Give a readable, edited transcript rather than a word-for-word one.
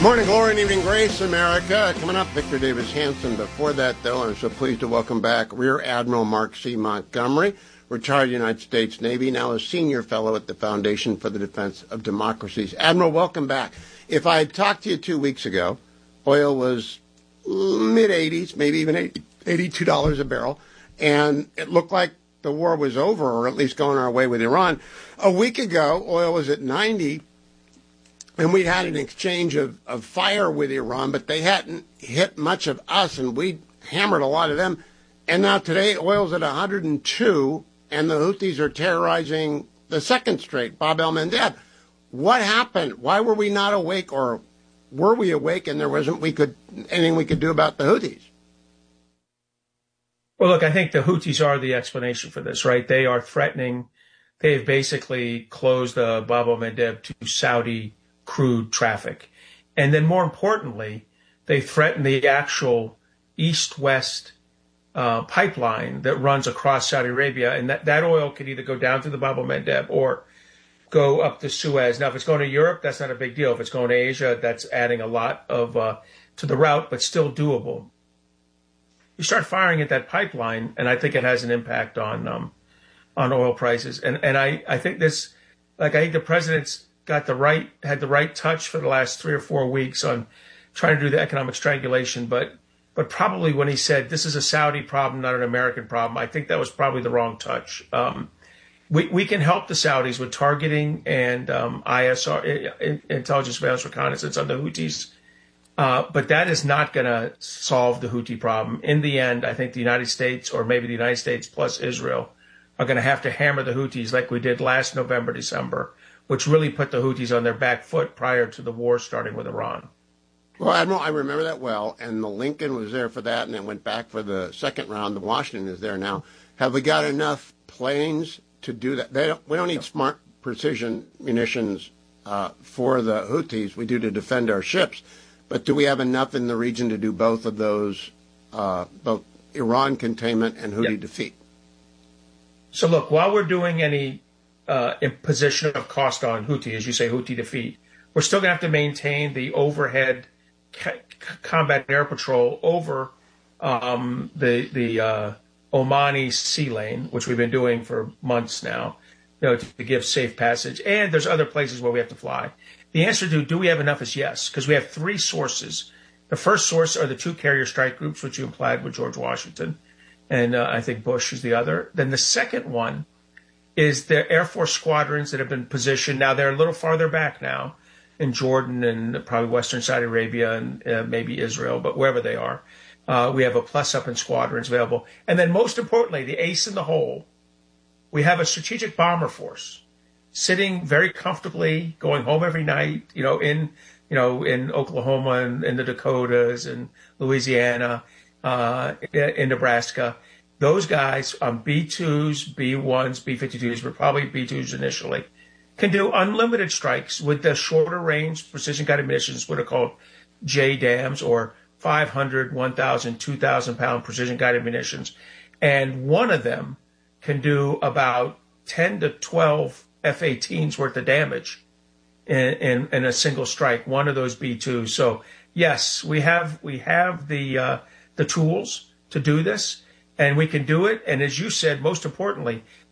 Morning glory and evening grace, America. Coming up, Victor Davis Hanson. Before that, though, I'm so pleased to welcome back Rear Admiral Mark C. Montgomery, retired United States Navy, now a senior fellow at the Foundation for the Defense of Democracies. Admiral, welcome back. If I had talked to you 2 weeks ago, oil was mid-80s, maybe even $82 a barrel, and it looked like the war was over, or at least going our way with Iran. A week ago, oil was at 90, and we'd had an exchange of fire with Iran, but they hadn't hit much of us, and we hammered a lot of them. And now today, oil's at 102, and the Houthis are terrorizing the second strait, Bab el-Mandeb. What happened? Why were we not awake, or were we awake and there wasn't anything we could do about the Houthis? Well, look, I think the Houthis are the explanation for this, right? They are threatening. They've basically closed the Bab el-Mandeb to Saudi crude traffic. And then more importantly, they threaten the actual east-west pipeline that runs across Saudi Arabia. And that oil could either go down through the Bab el-Mandeb or go up the Suez. Now, if it's going to Europe, that's not a big deal. If it's going to Asia, that's adding a lot of to the route, but still doable. You start firing at that pipeline, and I think it has an impact on oil prices. And I think this, I think the president's had the right touch for the last 3 or 4 weeks on trying to do the economic strangulation, but probably when he said this is a Saudi problem, not an American problem, I think that was probably the wrong touch. We can help the Saudis with targeting and ISR, intelligence surveillance reconnaissance on the Houthis, but that is not going to solve the Houthi problem. In the end, I think the United States, or maybe the United States plus Israel, are going to have to hammer the Houthis like we did last November, December, which really put the Houthis on their back foot prior to the war starting with Iran. Well, Admiral, I remember that well, and the Lincoln was there for that, and it went back for the second round. The Washington is there now. Have we got enough planes to do that? We don't need smart precision munitions for the Houthis. We do to defend our ships. But do we have enough in the region to do both of those, both Iran containment and Houthi defeat? So look, while we're doing any imposition of cost on Houthi, as you say, Houthi defeat, we're still going to have to maintain the overhead combat air patrol over the Omani sea lane, which we've been doing for months now, to give safe passage. And there's other places where we have to fly. The answer to do we have enough is yes, because we have 3 sources. The first source are the 2 carrier strike groups, which you implied with George Washington, and I think Bush is the other. Then the second one is the Air Force squadrons that have been positioned. Now they're a little farther back now in Jordan and probably Western Saudi Arabia and maybe Israel, but wherever they are. We have a plus-up in squadrons available. And then most importantly, the ace in the hole, we have a strategic bomber force sitting very comfortably, going home every night, in Oklahoma and in the Dakotas and Louisiana, in Nebraska. Those guys on B-2s, B-1s, B-52s, but probably B-2s initially, can do unlimited strikes with the shorter range precision-guided munitions, what are called JDAMs, or 500, 1,000, 2,000-pound precision-guided munitions. And one of them can do about 10 to 12 F-18s worth of damage in a single strike, one of those B-2s. So, yes, we have the tools to do this. And we can do it. And as you said, most importantly,